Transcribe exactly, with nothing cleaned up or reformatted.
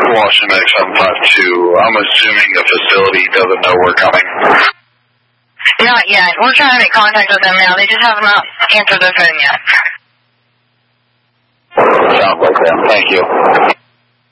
Washington seven five two. I'm assuming the facility doesn't know we're coming. Not yet. We're trying to make contact with them now. They just have not answered their phone yet. Sounds like that. Thank you.